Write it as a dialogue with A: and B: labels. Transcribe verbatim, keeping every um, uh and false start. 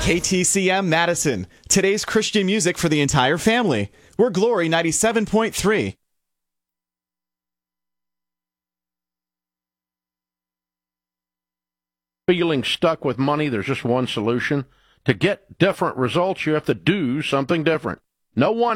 A: K T C M Madison, today's Christian music for the entire family. We're Glory ninety-seven point three.
B: Feeling stuck with money, there's just one solution. To get different results, you have to do something different. No one